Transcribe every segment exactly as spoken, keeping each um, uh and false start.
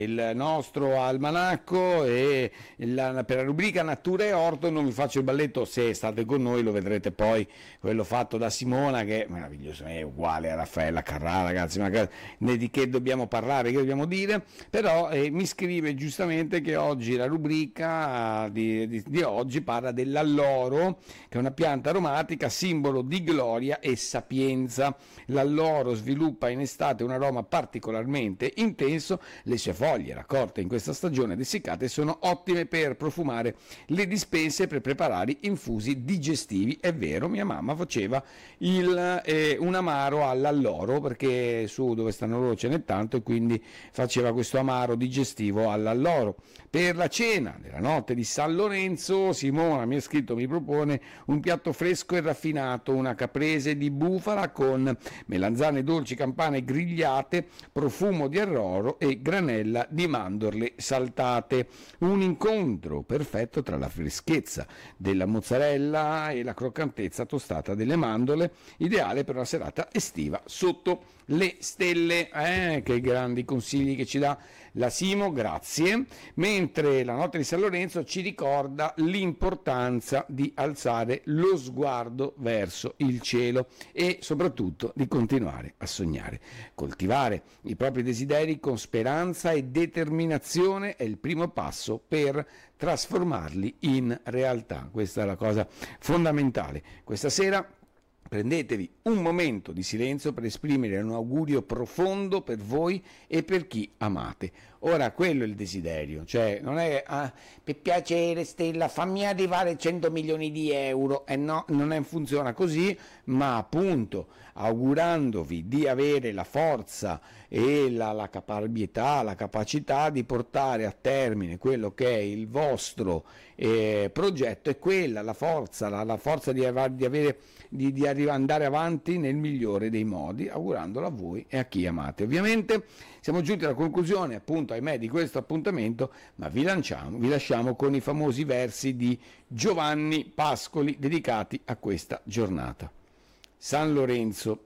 il nostro almanacco e la, per la rubrica Natura e Orto non vi faccio il balletto, se state con noi lo vedrete poi, quello fatto da Simona che è meraviglioso, è uguale a Raffaella Carrà, ragazzi, ma di che dobbiamo parlare, che dobbiamo dire, però eh, mi scrive giustamente che oggi la rubrica di, di, di oggi parla dell'alloro, che è una pianta aromatica simbolo di gloria e sapienza. L'alloro sviluppa in estate un aroma particolarmente intenso, le sue foglie raccolte in questa stagione dessiccate sono ottime per profumare le dispense e per preparare infusi digestivi. È vero, mia mamma faceva il, eh, un amaro all'alloro, perché su dove stanno loro ce n'è tanto, e quindi faceva questo amaro digestivo all'alloro. Per la cena della notte di San Lorenzo, Simona mi ha scritto, mi propone un piatto fresco e raffinato, una caprese di bufala con melanzane dolci, campane grigliate, profumo di arroro e granella di mandorle saltate. Un incontro perfetto tra la freschezza della mozzarella e la croccantezza tostata delle mandorle, ideale per una serata estiva sotto le stelle. Eh, che grandi consigli che ci dà la Simo, grazie. Mentre la notte di San Lorenzo ci ricorda l'importanza di alzare lo sguardo verso il cielo e soprattutto di continuare a sognare. Coltivare i propri desideri con speranza e determinazione è il primo passo per trasformarli in realtà. Questa è la cosa fondamentale. Questa sera prendetevi un momento di silenzio per esprimere un augurio profondo per voi e per chi amate. Ora, quello è il desiderio, cioè non è ah, per piacere Stella fammi arrivare cento milioni di euro, e eh no, non è, funziona così, ma appunto augurandovi di avere la forza e la, la caparbietà, la capacità di portare a termine quello che è il vostro eh, progetto, è quella la forza, la, la forza di, av- di avere di, di arrivare, andare avanti nel migliore dei modi, augurandolo a voi e a chi amate. Ovviamente siamo giunti alla conclusione, appunto, ahimè, di questo appuntamento, ma vi lanciamo, vi lasciamo con i famosi versi di Giovanni Pascoli dedicati a questa giornata. San Lorenzo,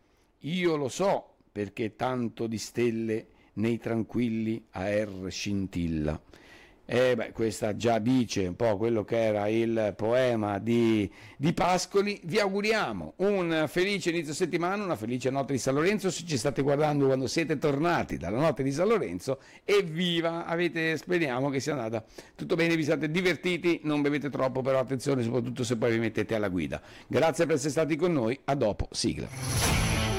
io lo so perché tanto di stelle nei tranquilli aer scintilla. E beh, questa già dice un po' quello che era il poema di, di Pascoli. Vi auguriamo un felice inizio settimana, una felice notte di San Lorenzo, se ci state guardando quando siete tornati dalla notte di San Lorenzo, evviva, avete, speriamo che sia andata tutto bene, vi siate divertiti, non bevete troppo, però attenzione soprattutto se poi vi mettete alla guida. Grazie per essere stati con noi, a dopo, sigla.